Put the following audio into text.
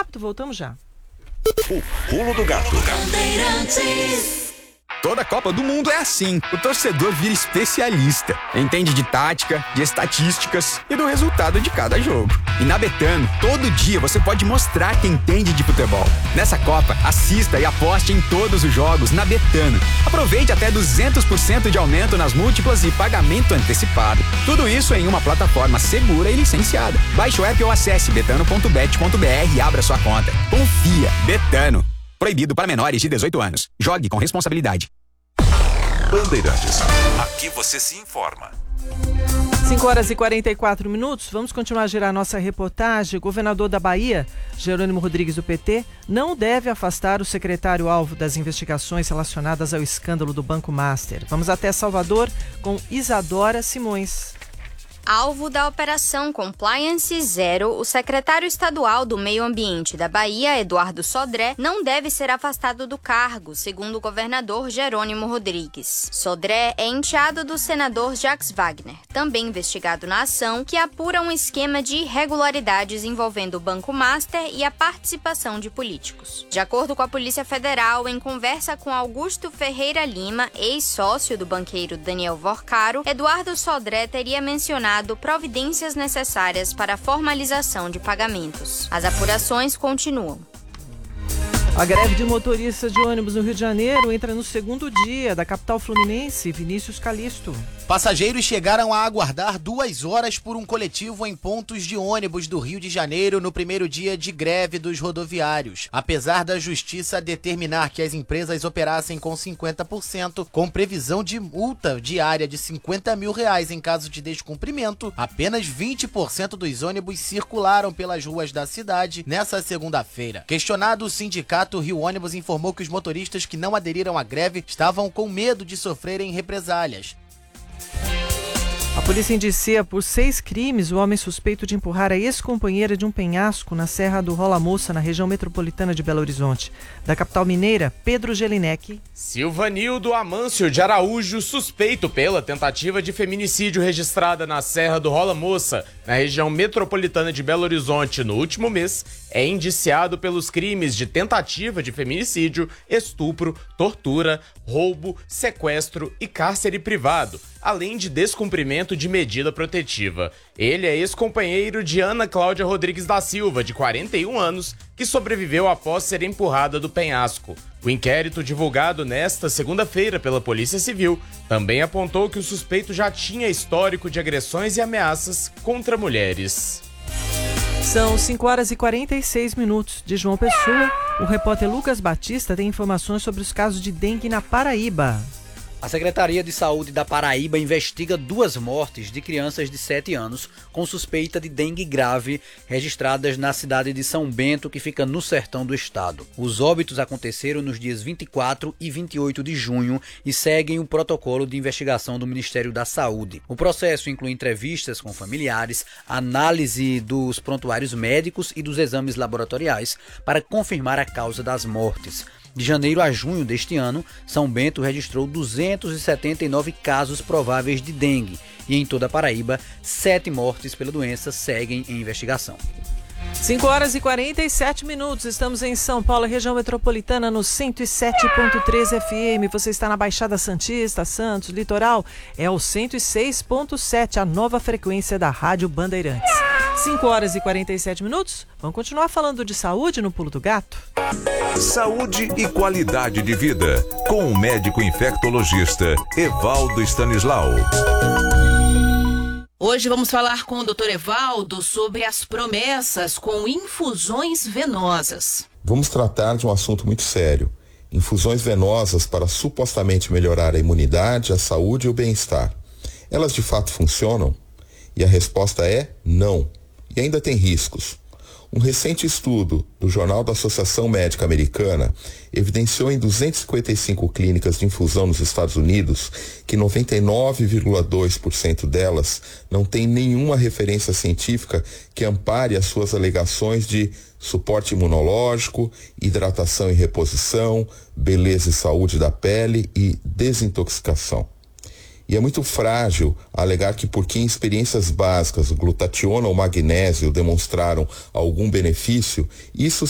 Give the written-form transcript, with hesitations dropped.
rápido, voltamos já. O Pulo do Gato. Toda Copa do Mundo é assim. O torcedor vira especialista. Entende de tática, de estatísticas e do resultado de cada jogo. E na Betano, todo dia você pode mostrar que entende de futebol. Nessa Copa, assista e aposte em todos os jogos na Betano. Aproveite até 200% de aumento nas múltiplas e pagamento antecipado. Tudo isso em uma plataforma segura e licenciada. Baixe o app ou acesse betano.bet.br e abra sua conta. Confia. Betano. Proibido para menores de 18 anos. Jogue com responsabilidade. Bandeirantes. Aqui você se informa. 5h44. Vamos continuar a gerar nossa reportagem. O governador da Bahia, Jerônimo Rodrigues, do PT, não deve afastar o secretário-alvo das investigações relacionadas ao escândalo do Banco Master. Vamos até Salvador com Isadora Simões. Alvo da Operação Compliance Zero, o secretário estadual do Meio Ambiente da Bahia, Eduardo Sodré, não deve ser afastado do cargo, segundo o governador Jerônimo Rodrigues. Sodré é enteado do senador Jacques Wagner, também investigado na ação, que apura um esquema de irregularidades envolvendo o Banco Master e a participação de políticos. De acordo com a Polícia Federal, em conversa com Augusto Ferreira Lima, ex-sócio do banqueiro Daniel Vorcaro, Eduardo Sodré teria mencionado providências necessárias para a formalização de pagamentos. As apurações continuam. A greve de motoristas de ônibus no Rio de Janeiro entra no segundo dia. Da capital fluminense, Vinícius Calisto. Passageiros chegaram a aguardar 2 horas por um coletivo em pontos de ônibus do Rio de Janeiro no primeiro dia de greve dos rodoviários. Apesar da justiça determinar que as empresas operassem com 50%, com previsão de multa diária de R$50 mil em caso de descumprimento, apenas 20% dos ônibus circularam pelas ruas da cidade nessa segunda-feira. Questionado, o sindicato Rio Ônibus informou que os motoristas que não aderiram à greve estavam com medo de sofrerem represálias. A polícia indicia por 6 crimes o homem suspeito de empurrar a ex-companheira de um penhasco na Serra do Rola Moça, na região metropolitana de Belo Horizonte. Da capital mineira, Pedro Gelinek. Silvanildo Amâncio de Araújo, suspeito pela tentativa de feminicídio registrada na Serra do Rola Moça, na região metropolitana de Belo Horizonte no último mês, é indiciado pelos crimes de tentativa de feminicídio, estupro, tortura, roubo, sequestro e cárcere privado, além de descumprimento de medida protetiva. Ele é ex-companheiro de Ana Cláudia Rodrigues da Silva, de 41 anos, que sobreviveu após ser empurrada do penhasco. O inquérito divulgado nesta segunda-feira pela Polícia Civil também apontou que o suspeito já tinha histórico de agressões e ameaças contra mulheres. São 5h46. De João Pessoa, o repórter Lucas Batista tem informações sobre os casos de dengue na Paraíba. A Secretaria de Saúde da Paraíba investiga 2 mortes de crianças de 7 anos com suspeita de dengue grave registradas na cidade de São Bento, que fica no sertão do estado. Os óbitos aconteceram nos dias 24 e 28 de junho e seguem o protocolo de investigação do Ministério da Saúde. O processo inclui entrevistas com familiares, análise dos prontuários médicos e dos exames laboratoriais para confirmar a causa das mortes. De janeiro a junho deste ano, São Bento registrou 279 casos prováveis de dengue e em toda a Paraíba, 7 mortes pela doença seguem em investigação. 5h47. Estamos em São Paulo, região metropolitana, no 107.3 FM. Você está na Baixada Santista, Santos, Litoral. É o 106.7, a nova frequência da Rádio Bandeirantes. 5h47. Vamos continuar falando de saúde no Pulo do Gato? Saúde e qualidade de vida, com o médico infectologista Evaldo Stanislau. Hoje vamos falar com o Dr. Evaldo sobre as promessas com infusões venosas. Vamos tratar de um assunto muito sério. Infusões venosas para supostamente melhorar a imunidade, a saúde e o bem-estar. Elas de fato funcionam? E a resposta é não. E ainda tem riscos. Um recente estudo do Jornal da Associação Médica Americana evidenciou em 255 clínicas de infusão nos Estados Unidos que 99,2% delas não tem nenhuma referência científica que ampare as suas alegações de suporte imunológico, hidratação e reposição, beleza e saúde da pele e desintoxicação. E é muito frágil alegar que porque em experiências básicas o glutationa ou magnésio demonstraram algum benefício, isso